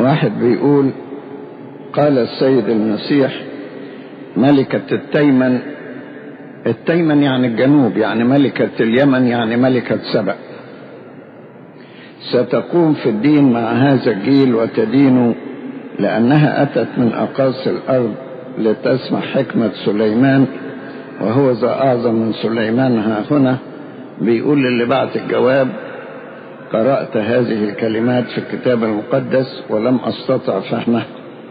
واحد بيقول: قال السيد المسيح: ملكة التيمن، التيمن يعني الجنوب، يعني ملكة اليمن، يعني ملكة سبأ، ستقوم في الدين مع هذا الجيل وتدين، لأنها أتت من أقاصي الأرض لتسمع حكمة سليمان، وهو ذا أعظم من سليمان ها هنا. بيقول اللي بعت الجواب: قرأت هذه الكلمات في الكتاب المقدس ولم أستطع فهمها.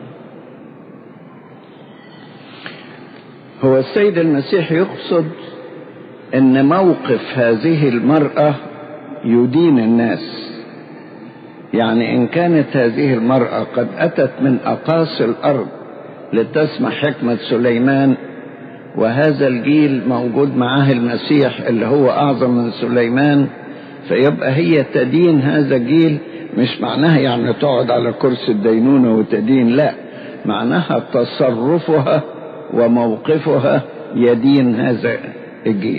هو السيد المسيح يقصد أن موقف هذه المرأة يدين الناس، يعني إن كانت هذه المرأة قد أتت من أقاصي الأرض لتسمع حكمة سليمان، وهذا الجيل موجود معاه المسيح اللي هو أعظم من سليمان، فيبقى هي تدين هذا الجيل. مش معناها يعني تقعد على كرسي الدينونة وتدين، لا، معناها تصرفها وموقفها يدين هذا الجيل.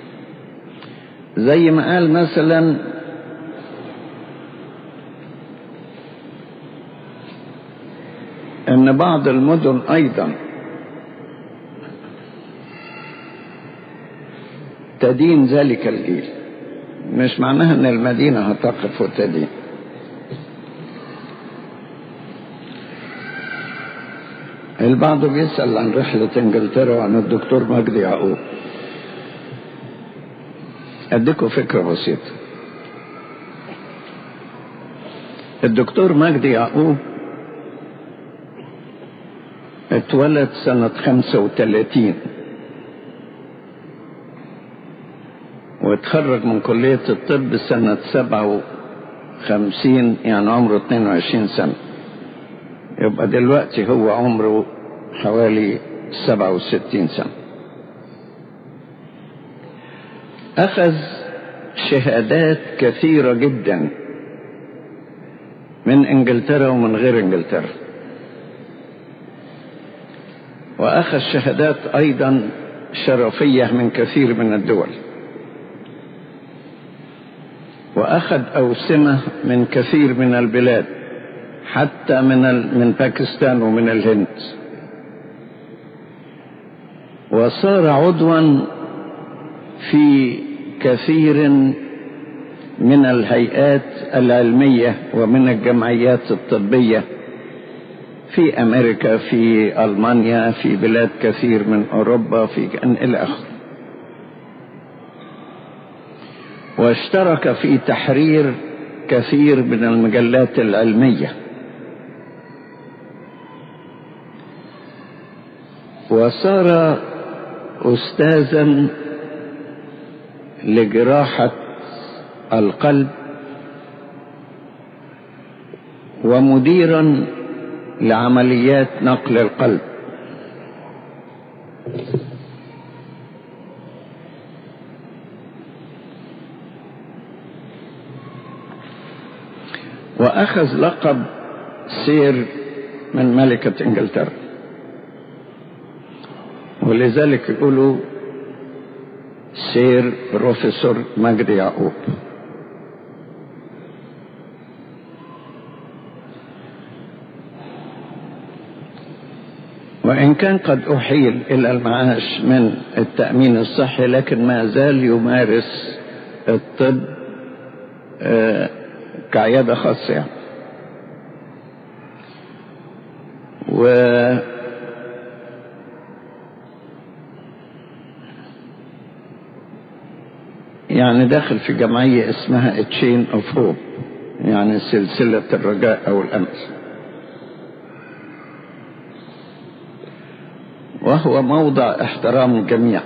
زي ما قال مثلا ان بعض المدن ايضا تدين ذلك الجيل، مش معناها ان المدينة هتقف وتدين. البعض بيسأل عن رحلة انجلترا وعن الدكتور مجدي يعقوب. اديكم فكرة بسيطة. الدكتور مجدي يعقوب اتولد سنة 35 واتخرج من كلية الطب سنة 57، يعني عمره 22 سنة. يبقى دلوقتي هو عمره حوالي 67 سنة. أخذ شهادات كثيرة جدا من إنجلترا ومن غير إنجلترا، وأخذ شهادات أيضا شرفية من كثير من الدول، وأخذ أوسمة من كثير من البلاد، حتى من باكستان ومن الهند، وصار عضوا في كثير من الهيئات العلمية ومن الجمعيات الطبية في أمريكا، في ألمانيا، في بلاد كثير من أوروبا، في إلى آخره. واشترك في تحرير كثير من المجلات العلمية، وصار أستاذا لجراحة القلب ومديرا لعمليات نقل القلب. وأخذ لقب سير من ملكة إنجلترا، ولذلك يقولوا سير بروفيسور مجدي يعقوب. وإن كان قد أحيل إلى المعاش من التأمين الصحي، لكن ما زال يمارس الطب كعيادة خاصة يعني. يعني داخل في جمعية اسمها Chain of Hope، يعني سلسلة الرجاء أو الأمل، وهو موضع احترام الجميع.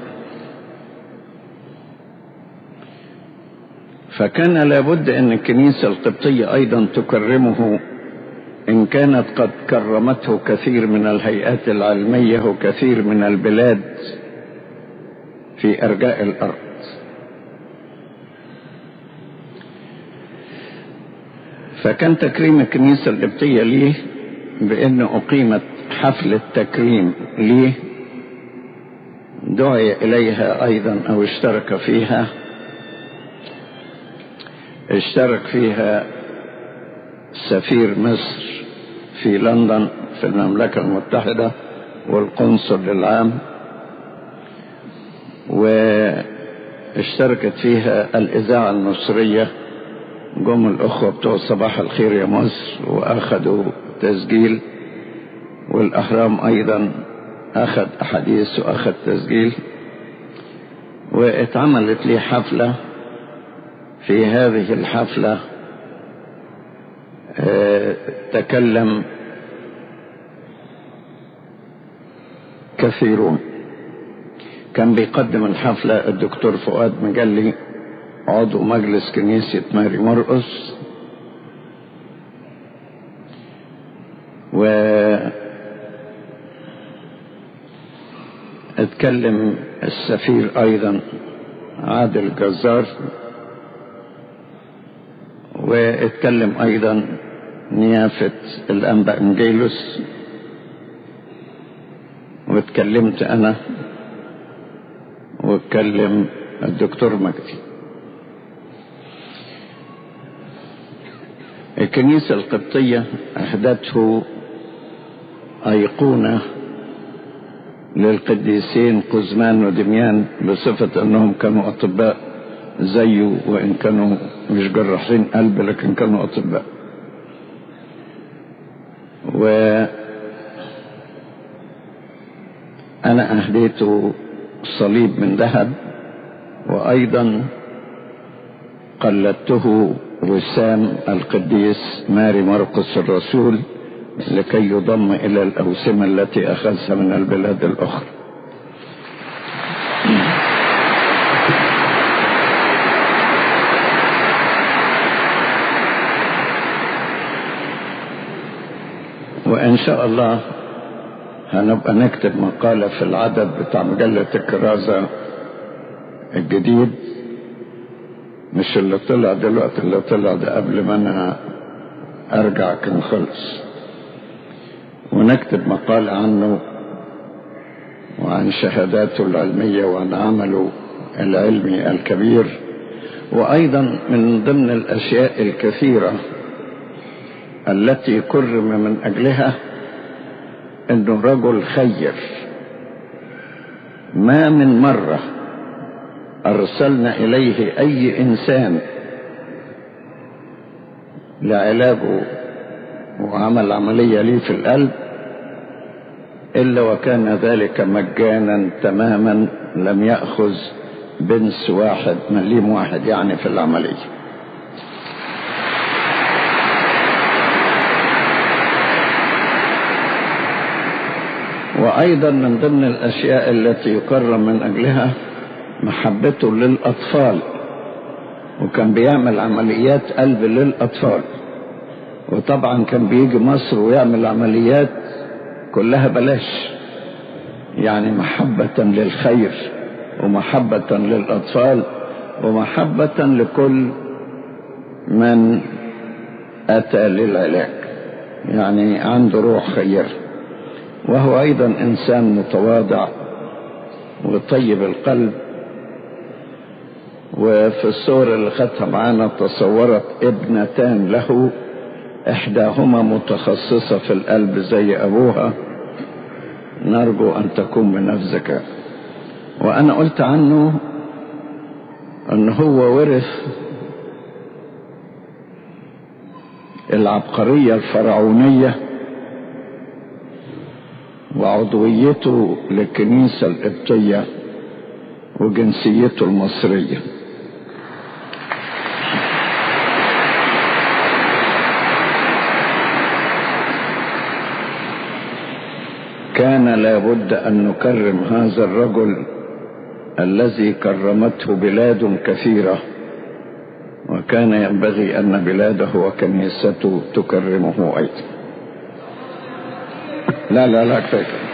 فكان لابد أن الكنيسة القبطية أيضا تكرمه، إن كانت قد كرمته كثير من الهيئات العلمية وكثير من البلاد في أرجاء الأرض. فكان تكريم الكنيسة القبطية ليه بأن أقيمت حفلة تكريم ليه، دعي إليها أيضا أو اشترك فيها سفير مصر في لندن في المملكة المتحدة والقنصل العام، واشتركت فيها الإذاعة المصرية. جم الأخوة بتوع صباح الخير يا مصر وأخذوا تسجيل، والأهرام أيضا أخذ أحاديث وأخذ تسجيل، واتعملت لي حفلة. في هذه الحفلة تكلم كثيرون. كان بيقدم الحفلة الدكتور فؤاد مجلي عضو مجلس كنيسة ماري مرقس، واتكلم السفير أيضا عادل جزار، واتكلم أيضا نيافة الأنبا انجيلوس، واتكلمت أنا، واتكلم الدكتور مجدي. الكنيسة القبطية أهدته أيقونة للقديسين قزمان ودميان بصفة أنهم كانوا أطباء زيه، وإن كانوا مش جراحين قلب لكن كانوا أطباء. وأنا أهديته صليب من ذهب، وأيضا قلدته وسام القديس ماري مرقس الرسول لكي يضم إلى الأوسمة التي أخذها من البلاد الأخرى. وإن شاء الله هنبقى نكتب مقالة في العدد بتاع مجلة الكرازة الجديد، مش اللي طلع دلوقتي، اللي طلع ده قبل ما أنا أرجع كان خلص، ونكتب مقالة عنه وعن شهاداته العلمية وعن عمله العلمي الكبير. وأيضا من ضمن الأشياء الكثيرة التي كرم من أجلها أنه رجل خير. ما من مرة أرسلنا إليه أي إنسان لعلاجه وعمل عملية ليه في القلب إلا وكان ذلك مجانا تماما، لم يأخذ بنس واحد مليم واحد يعني في العملية. وأيضا من ضمن الأشياء التي يكرم من أجلها محبته للأطفال، وكان بيعمل عمليات قلب للأطفال، وطبعا كان بيجي مصر ويعمل عمليات كلها بلاش، يعني محبة للخير ومحبة للأطفال ومحبة لكل من أتى للعلاج، يعني عنده روح خير. وهو أيضا إنسان متواضع وطيب القلب. وفي الصور اللي خدتها معانا تصورت ابنتان له، إحداهما متخصصة في القلب زي أبوها، نرجو أن تكون من نفس ذكاء. وأنا قلت عنه أن هو ورث العبقرية الفرعونية وعضويته للكنيسة القبطية وجنسيته المصرية. كان لابد أن نكرم هذا الرجل الذي كرمته بلاد كثيرة، وكان ينبغي أن بلاده وكنيسته تكرمه أيضا. لا كفاية.